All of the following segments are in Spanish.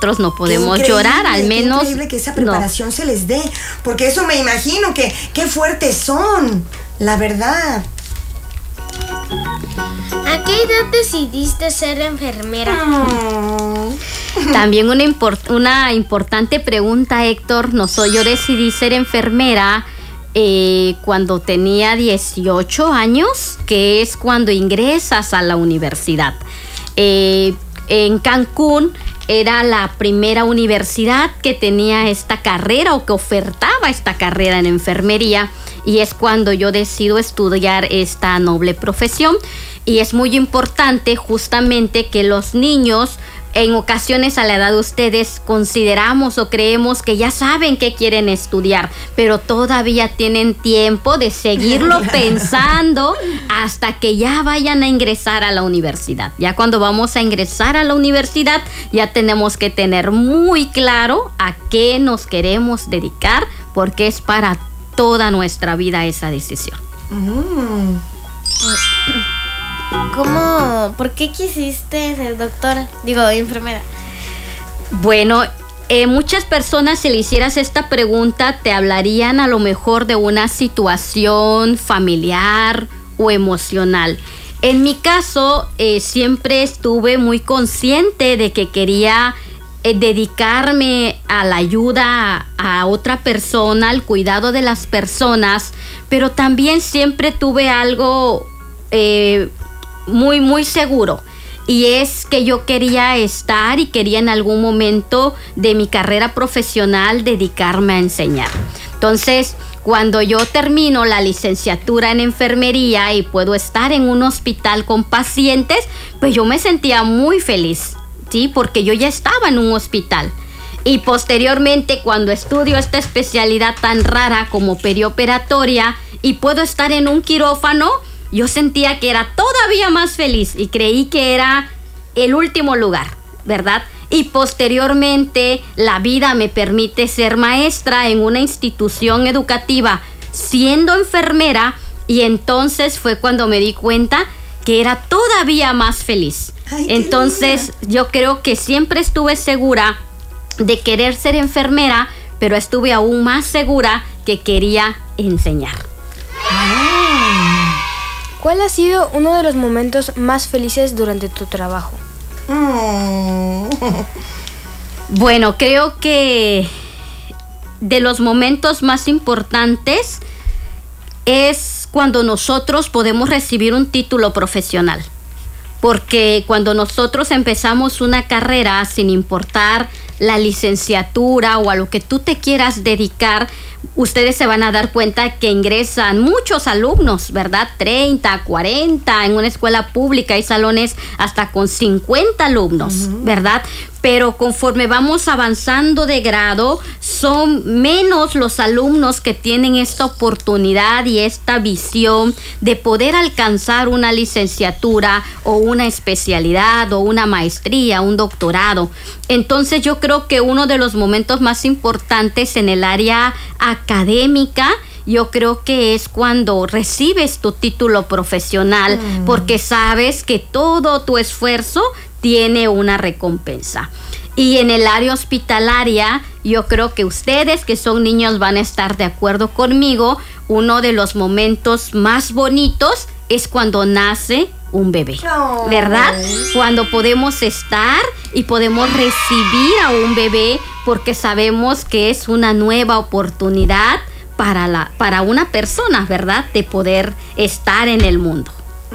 nosotros no podemos llorar, al menos. Qué increíble que esa preparación se les dé, porque eso me imagino que qué fuertes son, la verdad. ¿A qué edad decidiste ser enfermera? También una importante pregunta, Héctor. Yo decidí ser enfermera cuando tenía 18 años, que es cuando ingresas a la universidad. En Cancún era la primera universidad que tenía esta carrera o que ofertaba esta carrera en enfermería, y es cuando yo decido estudiar esta noble profesión. Y es muy importante justamente que los niños, en ocasiones a la edad de ustedes, consideramos o creemos que ya saben qué quieren estudiar, pero todavía tienen tiempo de seguirlo pensando hasta que ya vayan a ingresar a la universidad. Ya cuando vamos a ingresar a la universidad, ya tenemos que tener muy claro a qué nos queremos dedicar, porque es para toda nuestra vida esa decisión. ¿Por qué quisiste ser doctora? Enfermera. Bueno, muchas personas, si le hicieras esta pregunta, te hablarían a lo mejor de una situación familiar o emocional. En mi caso, siempre estuve muy consciente de que quería dedicarme a la ayuda a otra persona, al cuidado de las personas, pero también siempre tuve algo muy, muy seguro, y es que yo quería en algún momento de mi carrera profesional dedicarme a enseñar. Entonces, cuando yo termino la licenciatura en enfermería y puedo estar en un hospital con pacientes, pues yo me sentía muy feliz, ¿sí? Porque yo ya estaba en un hospital. Y posteriormente, cuando estudio esta especialidad tan rara como perioperatoria y puedo estar en un quirófano, yo sentía que era todavía más feliz y creí que era el último lugar, ¿verdad? Y posteriormente la vida me permite ser maestra en una institución educativa siendo enfermera, y entonces fue cuando me di cuenta que era todavía más feliz. Ay, entonces yo creo que siempre estuve segura de querer ser enfermera, pero estuve aún más segura que quería enseñar. ¿Cuál ha sido uno de los momentos más felices durante tu trabajo? Bueno, creo que de los momentos más importantes es cuando nosotros podemos recibir un título profesional. Porque cuando nosotros empezamos una carrera, sin importar la licenciatura o a lo que tú te quieras dedicar, ustedes se van a dar cuenta que ingresan muchos alumnos, ¿verdad? 30, 40, en una escuela pública hay salones hasta con 50 alumnos, ¿verdad? Pero conforme vamos avanzando de grado, son menos los alumnos que tienen esta oportunidad y esta visión de poder alcanzar una licenciatura o una especialidad o una maestría, un doctorado. Entonces yo creo que uno de los momentos más importantes en el área académica, yo creo que es cuando recibes tu título profesional, porque sabes que todo tu esfuerzo tiene una recompensa. Y en el área hospitalaria, yo creo que ustedes que son niños van a estar de acuerdo conmigo, uno de los momentos más bonitos es cuando nace un bebé, ¿verdad? Cuando podemos estar y podemos recibir a un bebé, porque sabemos que es una nueva oportunidad para una persona, ¿verdad? De poder estar en el mundo.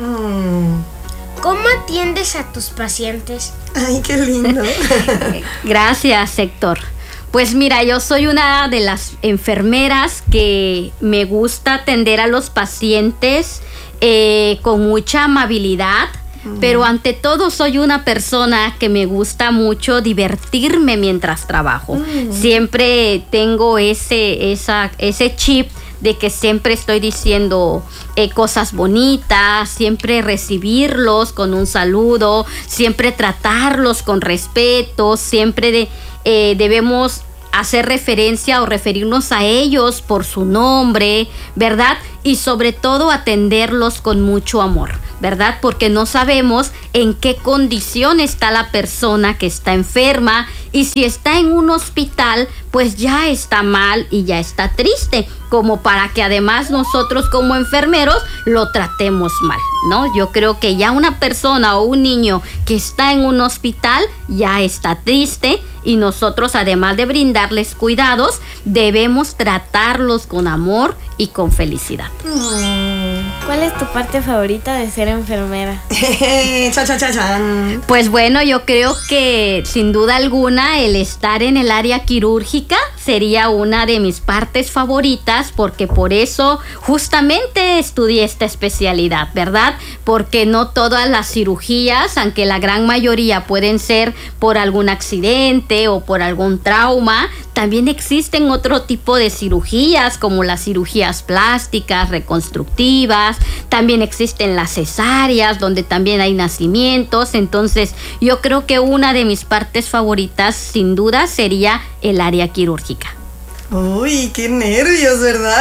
¿Cómo atiendes a tus pacientes? Ay, qué lindo. Gracias, Héctor. Pues mira, yo soy una de las enfermeras que me gusta atender a los pacientes con mucha amabilidad, pero ante todo soy una persona que me gusta mucho divertirme mientras trabajo. Siempre tengo ese chip de que siempre estoy diciendo cosas bonitas, siempre recibirlos con un saludo, siempre tratarlos con respeto, siempre debemos hacer referencia o referirnos a ellos por su nombre, ¿verdad? Y sobre todo atenderlos con mucho amor. ¿verdad? Porque no sabemos en qué condición está la persona que está enferma, y si está en un hospital, pues ya está mal y ya está triste, como para que además nosotros como enfermeros lo tratemos mal, ¿no? Yo creo que ya una persona o un niño que está en un hospital ya está triste, y nosotros, además de brindarles cuidados, debemos tratarlos con amor y con felicidad. ¿Cuál es tu parte favorita de ser enfermera? Chan. Pues bueno, yo creo que sin duda alguna el estar en el área quirúrgica sería una de mis partes favoritas, porque por eso justamente estudié esta especialidad, ¿verdad? Porque no todas las cirugías, aunque la gran mayoría pueden ser por algún accidente o por algún trauma, también existen otro tipo de cirugías, como las cirugías plásticas, reconstructivas. También existen las cesáreas, donde también hay nacimientos. Entonces, yo creo que una de mis partes favoritas, sin duda, sería el área quirúrgica. Uy, qué nervios, ¿verdad?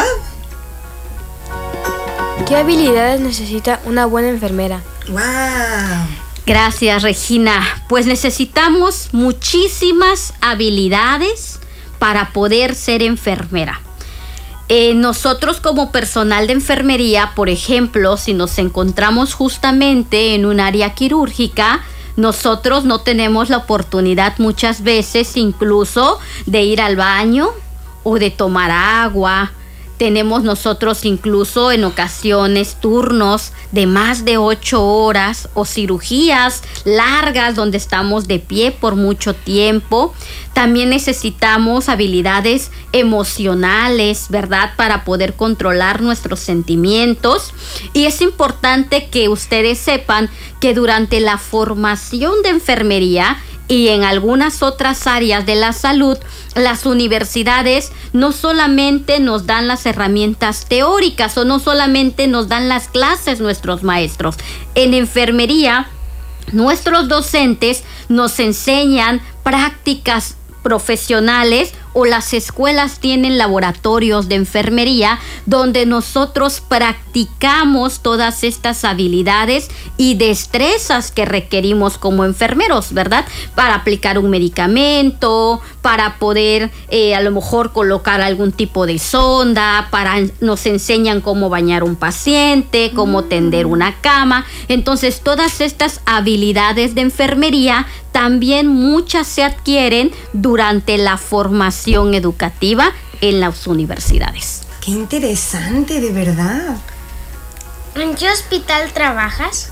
¿Qué habilidades necesita una buena enfermera? ¡Wow! Gracias, Regina. Pues necesitamos muchísimas habilidades para poder ser enfermera. Nosotros como personal de enfermería, por ejemplo, si nos encontramos justamente en un área quirúrgica, nosotros no tenemos la oportunidad muchas veces incluso de ir al baño o de tomar agua. Tenemos nosotros incluso en ocasiones turnos de más de 8 horas o cirugías largas donde estamos de pie por mucho tiempo. También necesitamos habilidades emocionales, ¿verdad? Para poder controlar nuestros sentimientos. Y es importante que ustedes sepan que durante la formación de enfermería y en algunas otras áreas de la salud, las universidades no solamente nos dan las herramientas teóricas o no solamente nos dan las clases nuestros maestros. En enfermería, nuestros docentes nos enseñan prácticas profesionales, o las escuelas tienen laboratorios de enfermería donde nosotros practicamos todas estas habilidades y destrezas que requerimos como enfermeros, ¿verdad? Para aplicar un medicamento, para poder a lo mejor colocar algún tipo de sonda, nos enseñan cómo bañar un paciente, cómo tender una cama. Entonces, todas estas habilidades de enfermería también muchas se adquieren durante la formación educativa en las universidades. Qué interesante, de verdad. ¿En qué hospital trabajas?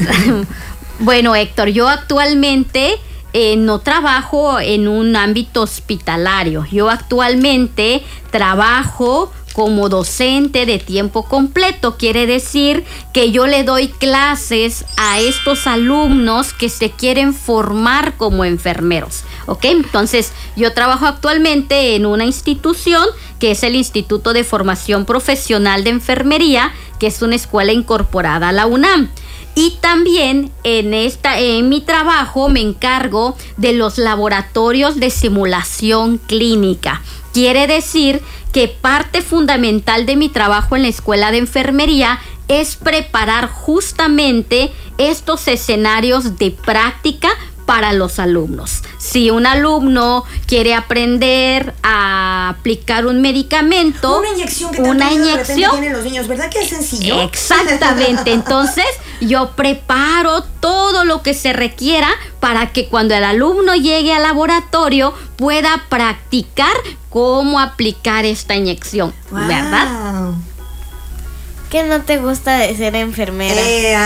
Bueno, Héctor, yo actualmente no trabajo en un ámbito hospitalario. Yo actualmente trabajo como docente de tiempo completo. Quiere decir que yo le doy clases a estos alumnos que se quieren formar como enfermeros, ¿ok? Entonces, yo trabajo actualmente en una institución que es el Instituto de Formación Profesional de Enfermería, que es una escuela incorporada a la UNAM. Y también en mi trabajo me encargo de los laboratorios de simulación clínica. Quiere decir que parte fundamental de mi trabajo en la escuela de enfermería es preparar justamente estos escenarios de práctica para los alumnos. Si un alumno quiere aprender a aplicar un medicamento, una inyección que de repente tienen los niños, ¿verdad que es sencillo? Exactamente. Entonces, yo preparo todo lo que se requiera para que cuando el alumno llegue al laboratorio pueda practicar cómo aplicar esta inyección, ¿verdad? ¿Qué no te gusta de ser enfermera?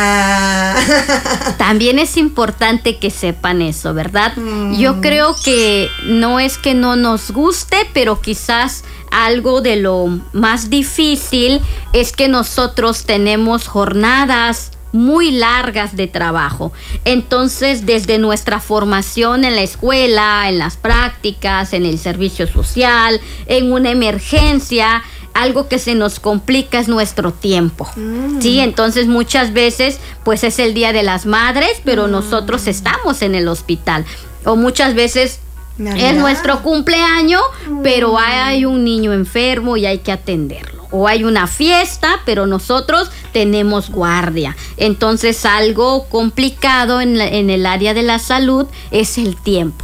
También es importante que sepan eso, ¿verdad? Yo creo que no es que no nos guste, pero quizás algo de lo más difícil es que nosotros tenemos jornadas muy largas de trabajo. Entonces, desde nuestra formación en la escuela, en las prácticas, en el servicio social, en una emergencia, algo que se nos complica es nuestro tiempo. Sí, entonces muchas veces pues es el Día de las Madres, pero nosotros estamos en el hospital. O muchas veces es nuestro cumpleaños, pero hay un niño enfermo y hay que atenderlo. o hay una fiesta, pero nosotros tenemos guardia. Entonces algo complicado en el área de la salud es el tiempo.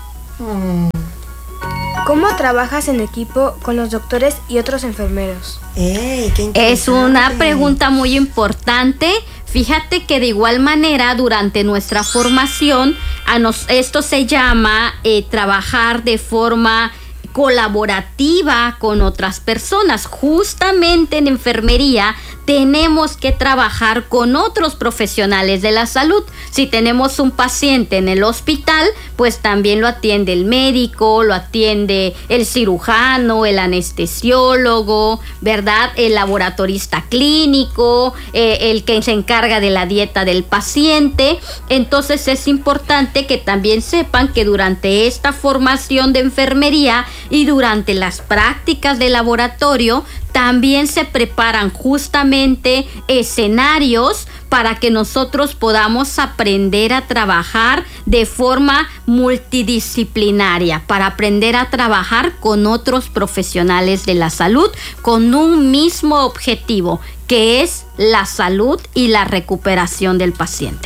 ¿Cómo trabajas en equipo con los doctores y otros enfermeros? ¡Ey, qué interesante! Es una pregunta muy importante. Fíjate que de igual manera durante nuestra formación esto se llama trabajar de forma colaborativa con otras personas. Justamente en enfermería tenemos que trabajar con otros profesionales de la salud. Si tenemos un paciente en el hospital, pues también lo atiende el médico, lo atiende el cirujano, el anestesiólogo, ¿verdad? El laboratorista clínico, el que se encarga de la dieta del paciente. Entonces es importante que también sepan que durante esta formación de enfermería y durante las prácticas de laboratorio también se preparan justamente escenarios para que nosotros podamos aprender a trabajar de forma multidisciplinaria, para aprender a trabajar con otros profesionales de la salud con un mismo objetivo, que es la salud y la recuperación del paciente.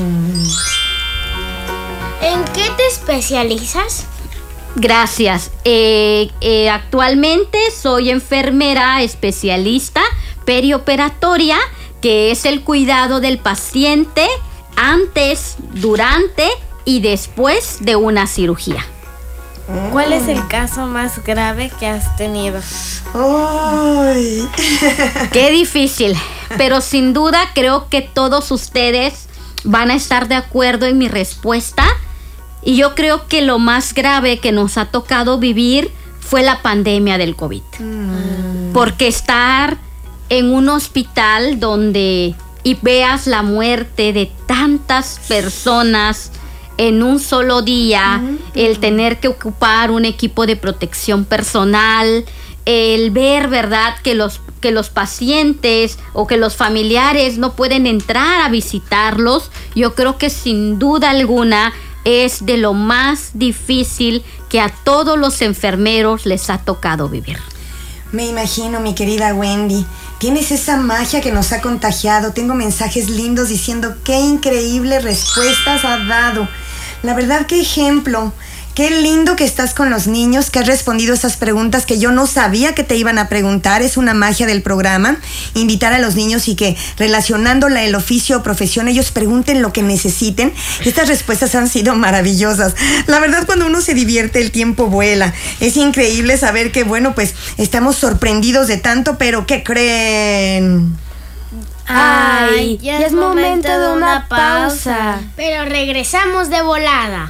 ¿En qué te especializas? Gracias. Actualmente soy enfermera especialista perioperatoria, que es el cuidado del paciente antes, durante y después de una cirugía. ¿Cuál es el caso más grave que has tenido? ¡Ay! Qué difícil, pero sin duda creo que todos ustedes van a estar de acuerdo en mi respuesta. Y yo creo que lo más grave que nos ha tocado vivir fue la pandemia del COVID. Porque estar en un hospital donde y veas la muerte de tantas personas en un solo día, el tener que ocupar un equipo de protección personal, el ver, ¿verdad?, que los pacientes o que los familiares no pueden entrar a visitarlos, yo creo que sin duda alguna es de lo más difícil que a todos los enfermeros les ha tocado vivir. Me imagino, mi querida Wendy. Tienes esa magia que nos ha contagiado. Tengo mensajes lindos diciendo qué increíbles respuestas ha dado. La verdad, qué ejemplo. Qué lindo que estás con los niños, que has respondido esas preguntas que yo no sabía que te iban a preguntar. Es una magia del programa, invitar a los niños y que relacionándola el oficio o profesión, ellos pregunten lo que necesiten. Estas respuestas han sido maravillosas. La verdad, cuando uno se divierte, el tiempo vuela. Es increíble saber que, bueno, pues estamos sorprendidos de tanto, pero ¿qué creen? Ay, ya es momento de una pausa. Pero regresamos de volada.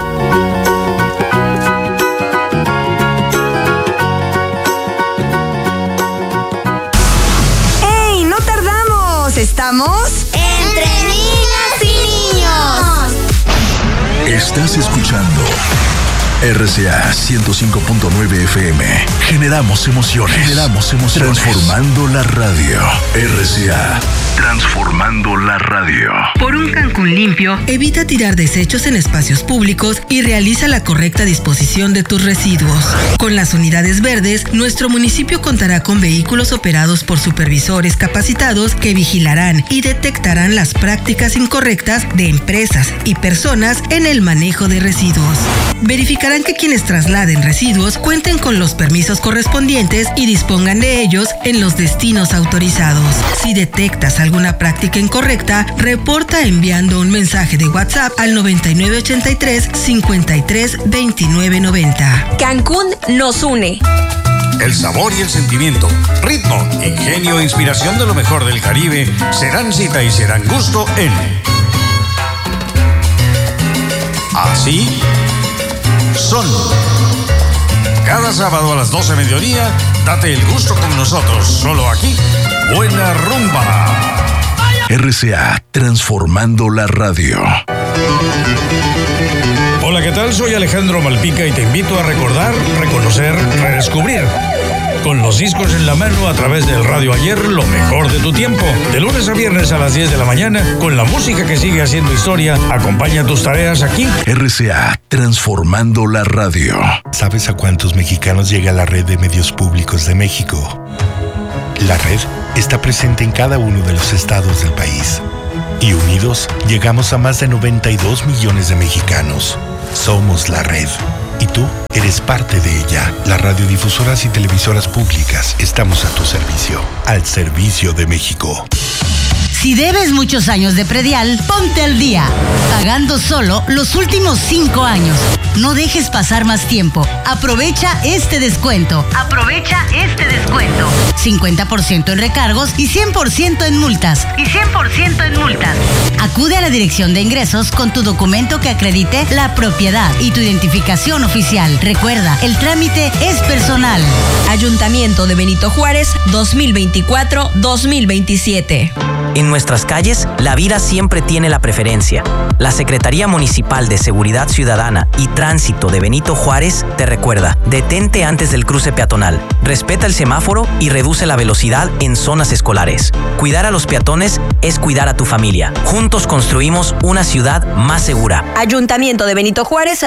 Estamos Entre Niñas y Niños. Estás escuchando RCA 105.9 FM. Generamos emociones. Transformando la radio. RCA. Transformando la radio. Por un Cancún limpio, evita tirar desechos en espacios públicos y realiza la correcta disposición de tus residuos. Con las unidades verdes, nuestro municipio contará con vehículos operados por supervisores capacitados que vigilarán y detectarán las prácticas incorrectas de empresas y personas en el manejo de residuos. Verificarán que quienes trasladen residuos cuenten con los permisos correspondientes y dispongan de ellos en los destinos autorizados. Si detectas alguna práctica incorrecta, reporta enviando un mensaje de WhatsApp al 9983 53 29 90. Cancún nos une. El sabor y el sentimiento, ritmo, ingenio e inspiración de lo mejor del Caribe serán cita y serán gusto en Así Son. Cada sábado a las 12 de mediodía, date el gusto con nosotros, solo aquí, Buena Rumba. RCA, transformando la radio. Hola, ¿qué tal? Soy Alejandro Malpica y te invito a recordar, reconocer, redescubrir. Con los discos en la mano a través del Radio Ayer, lo mejor de tu tiempo. De lunes a viernes a las 10 de la mañana, con la música que sigue haciendo historia, acompaña tus tareas aquí. RCA, transformando la radio. ¿Sabes a cuántos mexicanos llega la red de medios públicos de México? La red está presente en cada uno de los estados del país. Y unidos, llegamos a más de 92 millones de mexicanos. Somos la red. Y tú eres parte de ella. Las radiodifusoras y televisoras públicas estamos a tu servicio. Al servicio de México. Si debes muchos años de predial, ponte al día, pagando solo los últimos 5 años. No dejes pasar más tiempo. Aprovecha este descuento. 50% en recargos y 100% en multas. Acude a la Dirección de Ingresos con tu documento que acredite la propiedad y tu identificación oficial. Recuerda, el trámite es personal. Ayuntamiento de Benito Juárez, 2024-2027. En nuestras calles, la vida siempre tiene la preferencia. La Secretaría Municipal de Seguridad Ciudadana y Tránsito de Benito Juárez te recuerda: detente antes del cruce peatonal, respeta el semáforo y reduce la velocidad en zonas escolares. Cuidar a los peatones es cuidar a tu familia. Juntos construimos una ciudad más segura. Ayuntamiento de Benito Juárez,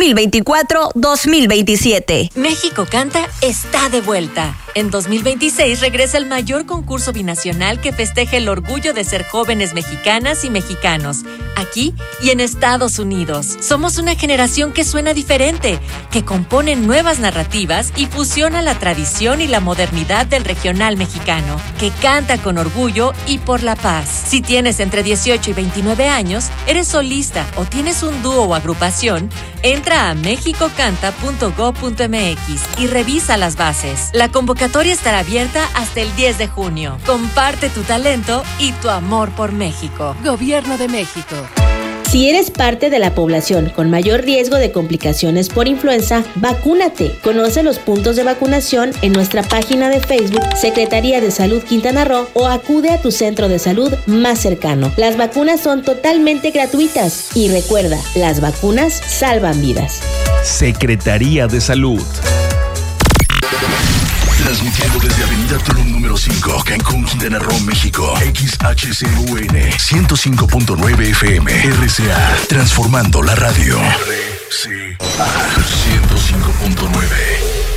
2024-2027. México Canta está de vuelta. En 2026 regresa el mayor concurso binacional que festeja el orgullo de ser jóvenes mexicanas y mexicanos, aquí y en Estados Unidos. Somos una generación que suena diferente, que compone nuevas narrativas y fusiona la tradición y la modernidad del regional mexicano, que canta con orgullo y por la paz. Si tienes entre 18 y 29 años, eres solista o tienes un dúo o agrupación, entra a mexicocanta.go.mx y revisa las bases. La convocatoria estará abierta hasta el 10 de junio. Comparte tu talento y tu amor por México. Gobierno de México. Si eres parte de la población con mayor riesgo de complicaciones por influenza, vacúnate. Conoce los puntos de vacunación en nuestra página de Facebook Secretaría de Salud Quintana Roo o acude a tu centro de salud más cercano. Las vacunas son totalmente gratuitas y recuerda, las vacunas salvan vidas. Secretaría de Salud. Transmitiendo desde Avenida Tulum número 5, Cancún, Quintana Roo, México. XHCUN 105.9 FM. RCA, transformando la radio. RCA 105.9.